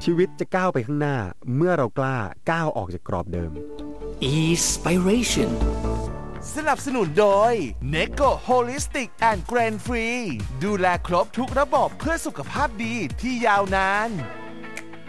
ชีวิตจะก้าวไปข้างหน้าเมื่อเรากล้าก้าวออกจากกรอบเดิม Inspiration สนับสนุนโดย Necco Holistic and Grain Free ดูแลครบทุกระบบเพื่อสุขภาพดีที่ยาวนาน